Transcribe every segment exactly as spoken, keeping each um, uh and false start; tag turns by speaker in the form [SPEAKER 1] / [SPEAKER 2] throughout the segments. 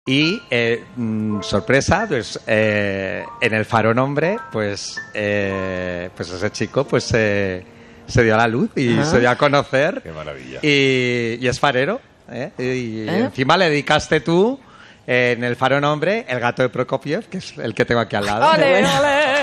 [SPEAKER 1] Y, eh, mmm, sorpresa, pues eh, en el Faro Nombre, pues, eh, pues ese chico pues eh, se dio a la luz y Ajá. se dio a conocer.
[SPEAKER 2] Qué maravilla.
[SPEAKER 1] Y, y es farero. ¿eh? Y,
[SPEAKER 3] ¿Eh?
[SPEAKER 1] y encima le dedicaste tú, eh, en el Faro Nombre, el gato de Prokofiev, que es el que tengo aquí al lado.
[SPEAKER 3] ¡Ole, ole!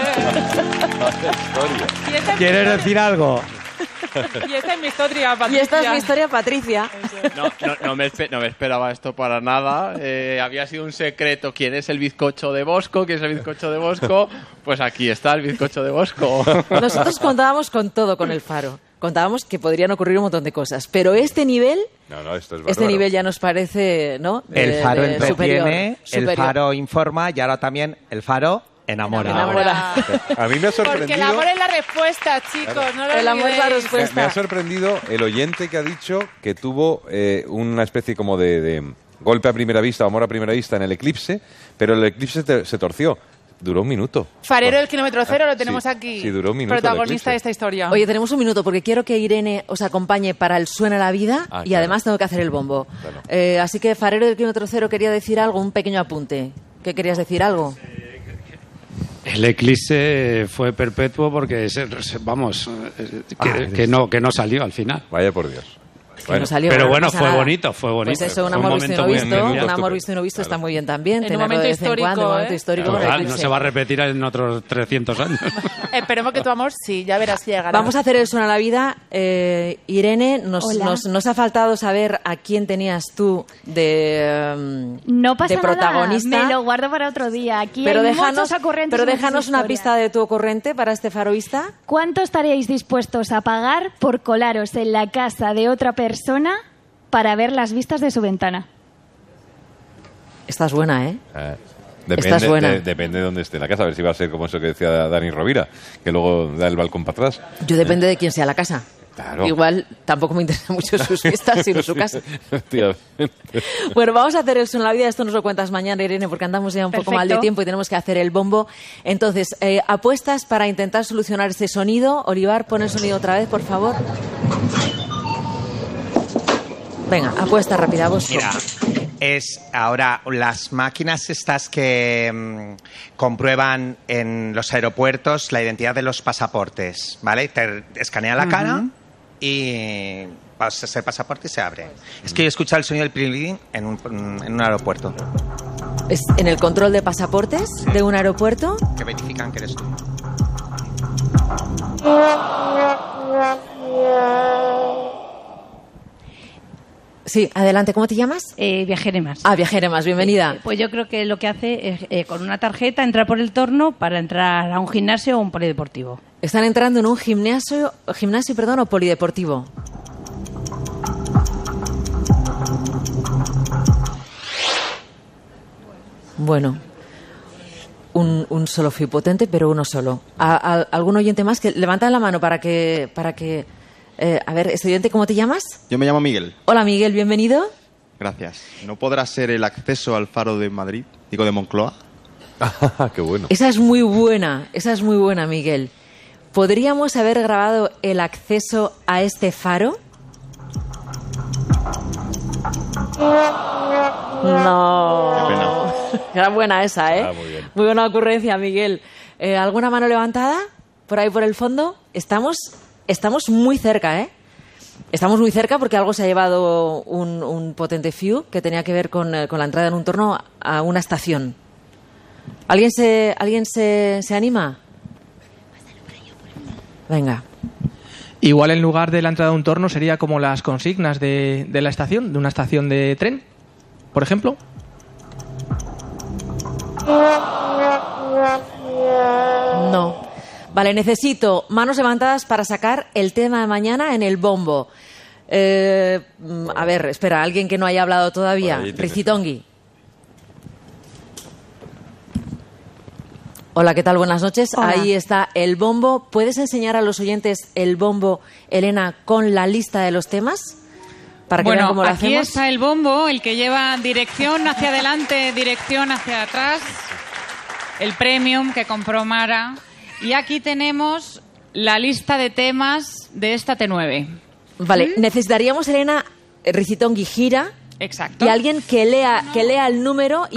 [SPEAKER 1] ¿Quieres decir algo?
[SPEAKER 4] Y esta es mi historia, Patricia.
[SPEAKER 3] Y esta es mi historia, Patricia.
[SPEAKER 5] No, no, no, me, no me esperaba esto para nada. Eh, había sido un secreto. ¿Quién es el bizcocho de Bosco? ¿Quién es el bizcocho de Bosco? Pues aquí está el bizcocho de Bosco.
[SPEAKER 3] Nosotros contábamos con todo con el Faro. Contábamos que podrían ocurrir un montón de cosas. Pero este nivel,
[SPEAKER 2] no, no, esto es
[SPEAKER 3] este nivel ya nos parece, ¿no?
[SPEAKER 1] El
[SPEAKER 3] De-
[SPEAKER 1] Faro
[SPEAKER 3] de
[SPEAKER 1] entretiene,
[SPEAKER 3] superior,
[SPEAKER 1] el Faro informa y ahora también el Faro enamora.
[SPEAKER 3] Enamora.
[SPEAKER 2] A mí me ha sorprendido...
[SPEAKER 4] Porque el amor es la respuesta, chicos.
[SPEAKER 2] Claro.
[SPEAKER 4] No lo
[SPEAKER 3] El amor es la
[SPEAKER 4] olvidéis.
[SPEAKER 3] respuesta.
[SPEAKER 2] Me, me ha sorprendido el oyente que ha dicho que tuvo eh, una especie como de, de golpe a primera vista, amor a primera vista en el eclipse, pero el eclipse te- se torció. Duró un minuto.
[SPEAKER 4] Farero
[SPEAKER 2] No.
[SPEAKER 4] del kilómetro cero lo
[SPEAKER 2] Sí,
[SPEAKER 4] tenemos aquí.
[SPEAKER 2] sí, duró un minuto el
[SPEAKER 4] Protagonista
[SPEAKER 2] eclipse.
[SPEAKER 4] de esta historia.
[SPEAKER 3] Oye, tenemos un minuto porque quiero que Irene os acompañe para el Suena la Vida
[SPEAKER 2] Ah,
[SPEAKER 3] y
[SPEAKER 2] claro.
[SPEAKER 3] además tengo que hacer el bombo.
[SPEAKER 2] Claro.
[SPEAKER 3] Eh, así que Farero del kilómetro cero quería decir algo, un pequeño apunte. ¿Qué querías decir algo?
[SPEAKER 6] El eclipse fue perpetuo porque, se- se- vamos, eh, que,
[SPEAKER 2] Ah,
[SPEAKER 6] que no, que no salió al final.
[SPEAKER 2] Vaya por Dios.
[SPEAKER 3] Que no salió,
[SPEAKER 6] pero
[SPEAKER 3] no
[SPEAKER 6] bueno,
[SPEAKER 3] pasa
[SPEAKER 6] fue
[SPEAKER 3] nada.
[SPEAKER 6] bonito, fue bonito.
[SPEAKER 3] Pues eso, un
[SPEAKER 6] Fue un
[SPEAKER 3] amor visto y no
[SPEAKER 6] momento muy
[SPEAKER 3] visto,
[SPEAKER 6] especial.
[SPEAKER 3] un amor visto y no visto está muy bien también.
[SPEAKER 4] En un
[SPEAKER 3] tenerlo
[SPEAKER 4] momento
[SPEAKER 3] de vez en
[SPEAKER 4] histórico,
[SPEAKER 3] cuando, un momento
[SPEAKER 4] ¿eh?
[SPEAKER 3] histórico. con el
[SPEAKER 6] Total, no
[SPEAKER 3] eclipse.
[SPEAKER 6] se va a repetir en otros trescientos años.
[SPEAKER 4] Esperemos que tu amor sí, ya verás si llegará.
[SPEAKER 3] Vamos a hacer el Suena la Vida. Eh, Irene, nos,
[SPEAKER 7] Hola.
[SPEAKER 3] nos, nos ha faltado saber a quién tenías tú de, um,
[SPEAKER 7] No pasa
[SPEAKER 3] de protagonista.
[SPEAKER 7] nada, me lo guardo para otro día. Aquí
[SPEAKER 3] pero
[SPEAKER 7] hay
[SPEAKER 3] déjanos,
[SPEAKER 7] muchos ocurrentes.
[SPEAKER 3] pero
[SPEAKER 7] y muchas
[SPEAKER 3] déjanos una
[SPEAKER 7] historias.
[SPEAKER 3] pista de tu ocurrente para este faroísta.
[SPEAKER 7] ¿Cuánto estaríais dispuestos a pagar por colaros en la casa de otra persona para ver las vistas de su ventana?
[SPEAKER 3] Esta es buena, ¿eh?
[SPEAKER 2] Eh,
[SPEAKER 3] Esta es
[SPEAKER 2] depende,
[SPEAKER 3] buena.
[SPEAKER 2] de- depende de dónde esté la casa, a ver si va a ser como eso que decía Dani Rovira, que luego da el balcón para atrás.
[SPEAKER 3] Yo depende de quién sea la casa.
[SPEAKER 2] Claro.
[SPEAKER 3] Igual tampoco me interesa mucho sus vistas, sino su casa.
[SPEAKER 2] Efectivamente.
[SPEAKER 3] Bueno, vamos a hacer el Suena la Vida. Esto nos lo cuentas mañana, Irene, porque andamos ya un poco
[SPEAKER 7] Perfecto.
[SPEAKER 3] mal de tiempo y tenemos que hacer el bombo. Entonces, eh, apuestas para intentar solucionar este sonido. Olivar, pon el sonido otra vez, por favor. Venga, apuesta rápida, vos.
[SPEAKER 1] Mira, es ahora las máquinas estas que mm, comprueban en los aeropuertos la identidad de los pasaportes, ¿vale? Te escanean la cara y pasas el pasaporte y se abre. Es que yo he escuchado el sonido del pilín en un, en un aeropuerto,
[SPEAKER 3] Es en el control de pasaportes de un aeropuerto.
[SPEAKER 1] que verifican que eres tú.
[SPEAKER 3] Sí, adelante, ¿cómo te llamas?
[SPEAKER 8] Eh, viajere más.
[SPEAKER 3] Ah, viajera más, bienvenida.
[SPEAKER 8] Eh, Pues yo creo que lo que hace es, eh, con una tarjeta, entrar por el torno para entrar a un gimnasio o un polideportivo.
[SPEAKER 3] Están entrando en un gimnasio, gimnasio, perdón, o polideportivo. Bueno, un, un solo fui potente, pero uno solo. ¿A, a- algún oyente más? Que levanta la mano para que, para que, eh, a ver, estudiante, ¿cómo te llamas?
[SPEAKER 9] Yo me llamo Miguel.
[SPEAKER 3] Hola, Miguel, bienvenido.
[SPEAKER 9] Gracias. ¿No podrá ser el acceso al faro de Madrid? Digo, de Moncloa.
[SPEAKER 2] Qué bueno.
[SPEAKER 3] Esa es muy buena, esa es muy buena, Miguel. ¿Podríamos haber grabado el acceso a este faro? No.
[SPEAKER 9] Qué pena.
[SPEAKER 3] Era buena esa, ¿eh?
[SPEAKER 2] Ah, muy bien.
[SPEAKER 3] Muy buena ocurrencia, Miguel. Eh, ¿Alguna mano levantada por ahí por el fondo? Estamos, estamos muy cerca, ¿eh? Estamos muy cerca porque algo se ha llevado un, un potente fiu que tenía que ver con, eh, con la entrada en un torno a una estación. ¿Alguien se, ¿alguien se, se anima? Venga.
[SPEAKER 10] Igual en lugar de la entrada de un torno sería como las consignas de, de la estación, de una estación de tren, por ejemplo.
[SPEAKER 3] No. Vale, necesito manos levantadas para sacar el tema de mañana en el bombo. Eh, mm, a ver, espera, alguien que no haya hablado todavía.
[SPEAKER 2] Por ahí tienes.
[SPEAKER 3] Ricitongui. Hola, ¿qué tal? Buenas noches.
[SPEAKER 7] Hola.
[SPEAKER 3] Ahí está el bombo. ¿Puedes enseñar a los oyentes el bombo, Elena, con la lista de los temas? Para que vean
[SPEAKER 4] Bueno,
[SPEAKER 3] cómo lo
[SPEAKER 4] aquí
[SPEAKER 3] hacemos.
[SPEAKER 4] está el bombo, el que lleva dirección hacia adelante, dirección hacia atrás, el premium que compró Mara. Y aquí tenemos la lista de temas de esta T nueve.
[SPEAKER 3] Vale, necesitaríamos, Elena, Ricitongui gira
[SPEAKER 4] Exacto.
[SPEAKER 3] Y alguien que lea, que lea el número y